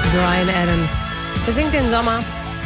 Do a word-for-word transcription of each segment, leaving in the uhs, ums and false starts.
Bryan Adams besingt den Sommer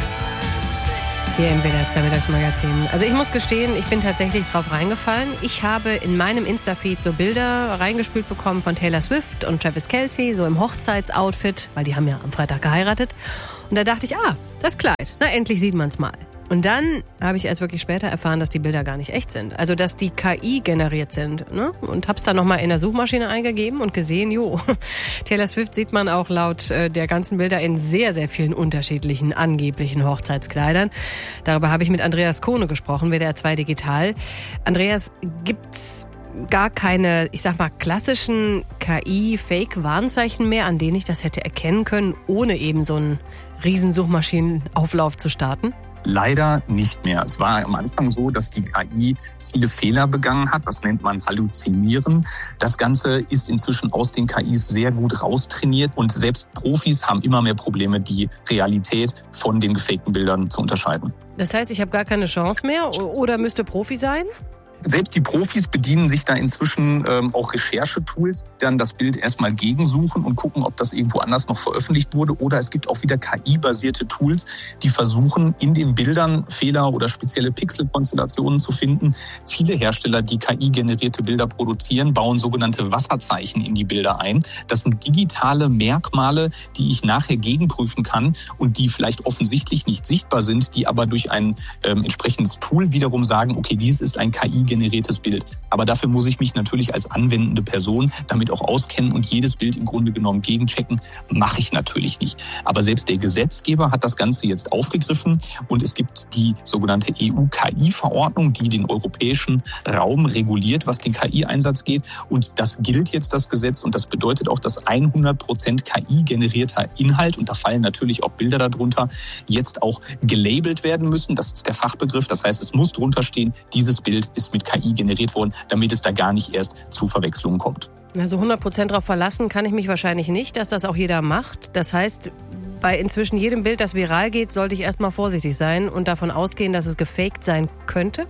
hier im W D R zwei Mittagsmagazin. Also ich muss gestehen, ich bin tatsächlich drauf reingefallen. Ich habe in meinem Insta-Feed so Bilder reingespült bekommen von Taylor Swift und Travis Kelce, so im Hochzeitsoutfit, weil die haben ja am Freitag geheiratet. Und da dachte ich, ah, das Kleid, na endlich sieht man's mal. Und dann habe ich erst wirklich später erfahren, dass die Bilder gar nicht echt sind. Also, dass die K I generiert sind. Ne? Und habe es dann nochmal in der Suchmaschine eingegeben und gesehen, jo, Taylor Swift sieht man auch laut äh, der ganzen Bilder in sehr, sehr vielen unterschiedlichen angeblichen Hochzeitskleidern. Darüber habe ich mit Andreas Kohne gesprochen, W D R zwei Digital. Andreas, gibt's gar keine, ich sag mal, klassischen K I-Fake-Warnzeichen mehr, an denen ich das hätte erkennen können, ohne eben so einen riesen Suchmaschinenauflauf zu starten? Leider nicht mehr. Es war am Anfang so, dass die K I viele Fehler begangen hat. Das nennt man Halluzinieren. Das Ganze ist inzwischen aus den K Is sehr gut raustrainiert und selbst Profis haben immer mehr Probleme, die Realität von den gefakten Bildern zu unterscheiden. Das heißt, ich habe gar keine Chance mehr oder müsste Profi sein? Selbst die Profis bedienen sich da inzwischen ähm, auch Recherchetools, die dann das Bild erstmal gegensuchen und gucken, ob das irgendwo anders noch veröffentlicht wurde. Oder es gibt auch wieder K I-basierte Tools, die versuchen, in den Bildern Fehler oder spezielle Pixelkonstellationen zu finden. Viele Hersteller, die K I-generierte Bilder produzieren, bauen sogenannte Wasserzeichen in die Bilder ein. Das sind digitale Merkmale, die ich nachher gegenprüfen kann und die vielleicht offensichtlich nicht sichtbar sind, die aber durch ein ähm, entsprechendes Tool wiederum sagen, okay, dies ist ein K I generiertes Bild. Aber dafür muss ich mich natürlich als anwendende Person damit auch auskennen und jedes Bild im Grunde genommen gegenchecken. Mache ich natürlich nicht. Aber selbst der Gesetzgeber hat das Ganze jetzt aufgegriffen und es gibt die sogenannte E U-K I-Verordnung, die den europäischen Raum reguliert, was den K I-Einsatz geht. Und das gilt jetzt, das Gesetz. Und das bedeutet auch, dass hundert Prozent K I-generierter Inhalt, und da fallen natürlich auch Bilder darunter, jetzt auch gelabelt werden müssen. Das ist der Fachbegriff. Das heißt, es muss drunter stehen, dieses Bild ist mit K I generiert worden, damit es da gar nicht erst zu Verwechslungen kommt. Also hundert Prozent darauf verlassen kann ich mich wahrscheinlich nicht, dass das auch jeder macht. Das heißt, bei inzwischen jedem Bild, das viral geht, sollte ich erstmal vorsichtig sein und davon ausgehen, dass es gefaked sein könnte?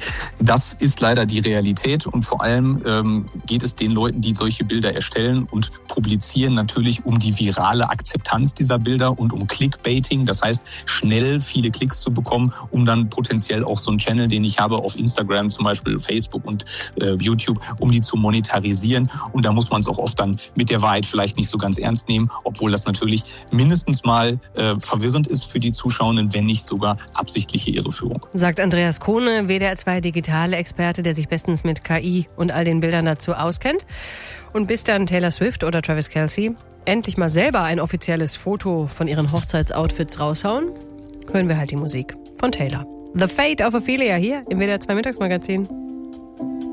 Das ist leider die Realität und vor allem ähm, geht es den Leuten, die solche Bilder erstellen und publizieren, natürlich um die virale Akzeptanz dieser Bilder und um Clickbaiting. Das heißt, schnell viele Klicks zu bekommen, um dann potenziell auch so einen Channel, den ich habe auf Instagram, zum Beispiel Facebook und äh, YouTube, um die zu monetarisieren. Und da muss man es auch oft dann mit der Wahrheit vielleicht nicht so ganz ernst nehmen, obwohl das natürlich mindestens mal äh, verwirrend ist für die Zuschauenden, wenn nicht sogar absichtliche Irreführung. Sagt Andreas Kohne, W D R zwei digitale Experte, der sich bestens mit K I und all den Bildern dazu auskennt. Und bis dann Taylor Swift oder Travis Kelce endlich mal selber ein offizielles Foto von ihren Hochzeitsoutfits raushauen, hören wir halt die Musik von Taylor. The Fate of Ophelia hier im W D R zwei Mittagsmagazin.